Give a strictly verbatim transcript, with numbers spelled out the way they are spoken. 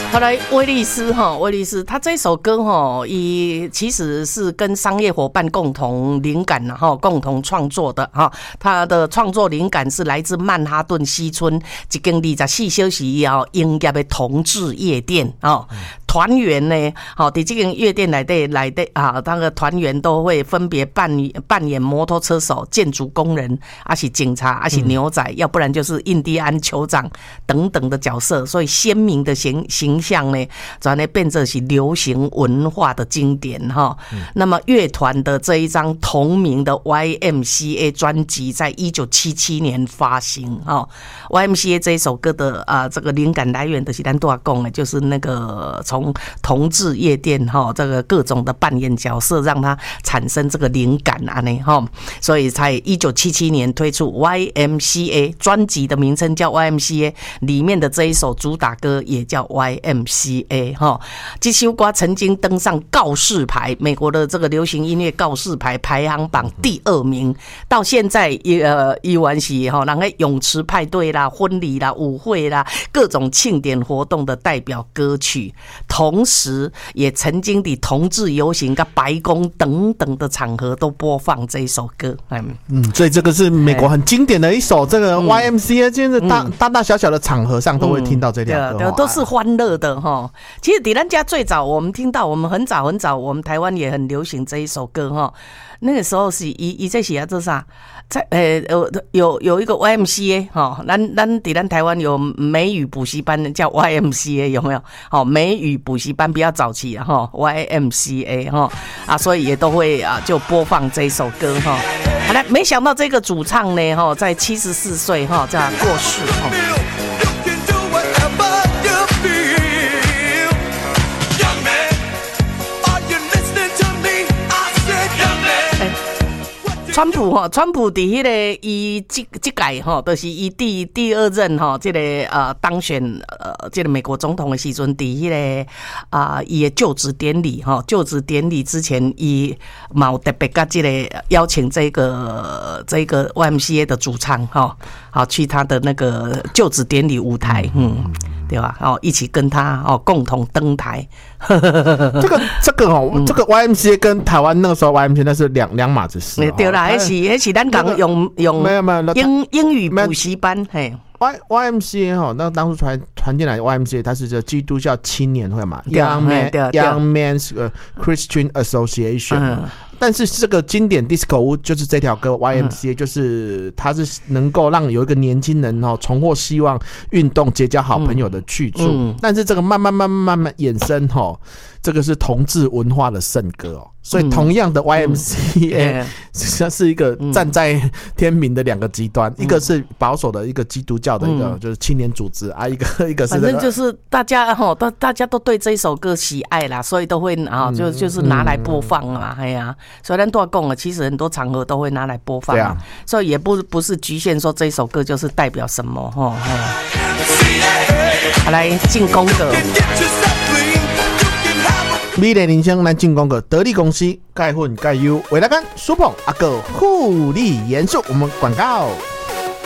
后来威利斯哈，威利斯他这首歌哈，也其实是跟商业伙伴共同灵感哈，共同创作的哈。他的创作灵感是来自曼哈顿西村一间二十四小时哦营业的同志夜店哦。团员呢，好，在这间夜店来的来的啊，那个团员都会分别扮扮演摩托车手、建筑工人，还是警察，还是牛仔，嗯、要不然就是印第安酋长等等的角色，所以鲜明的形形象呢，转而变成是流行文化的经典哈。嗯、那么乐团的这一张同名的 Y M C A 专辑，在一九七七年发行哈。Y M C A 这一首歌的啊，这个灵感来源的是咱都要讲的，就是那个从同志夜店哈，这个各种的扮演角色，让它产生这个灵感啊呢哈，所以才一九七七年推出 Y M C A 专辑的名称叫 Y M C A， 里面的这一首主打歌也叫 Y M C A 哈。这首歌曾经登上告示牌，美国的这个流行音乐告示牌排行榜第二名，到现在也呃依然是哈，人家泳池派对啦、婚礼啦、舞会啦、各种庆典活动的代表歌曲。同时也曾经的同志游行跟白宫等等的场合都播放这一首歌。 嗯，所以这个是美国很经典的一首这个 Y M C A， 今天大、嗯、大大小小的场合上都会听到这条歌、嗯、 对，都是欢乐的哈。其实在咱家最早我们听到，我们很早很早，我们台湾也很流行这一首歌哈。那个时候是一一在写这啥，在呃有有一个 Y M C A 哈，咱咱在咱台湾有美语补习班叫 Y M C A 有没有？好，美语补习班比较早期哈 ，Y M C A 哈啊，所以也都会啊就播放这首歌哈。好了，没想到这个主唱呢哈，在七十四岁哈这样过世哈。川普哈，川普伫迄个伊这这届哈，都、就是伊第第二任哈，这个呃当选呃这个美国总统的时阵，伫迄个啊伊的就职典礼哈，就职典礼之前，伊冇特别甲这个邀请这个这个 Y M C A 的主唱哈，好去他的那个就职典礼舞台，嗯。对吧？哦，一起跟他哦共同登台。这个这个哦，嗯、这个 Y M C A 跟台湾那个时候 Y M C A 那是两两码子事、哦。 对啦，那是那是咱讲用用没有没有英英语补习班嘿。 Y Y M C A 哈，那当初传传进来 Y M C A， 它是这基督教青年会嘛 ，Young Man Young Men's Christian Association、嗯。但是这个经典 disco 舞就是这条歌 Y M C A， 就是它是能够让有一个年轻人哦重获希望、运动、结交好朋友的去处。嗯嗯、但是这个慢慢慢慢慢慢衍生哦，这个是同志文化的圣歌哦。所以同样的 Y M C A， 实际上是一个站在天平的两个极端，嗯、一个是保守的一个基督教的一个、嗯、就是青年组织啊，一个一个是、那个、 反正就是大家哈，大大家都对这一首歌喜爱啦，所以都会啊，就就是拿来播放啊，哎呀、嗯。虽然都要讲了，其实很多场合都会拿来播放，对啊，所以也不不是局限说这首歌就是代表什么哈。好，来进攻的， 美丽人生来进攻的得力公司钙混钙优，为大家舒捧阿哥护理严肃，我们广告。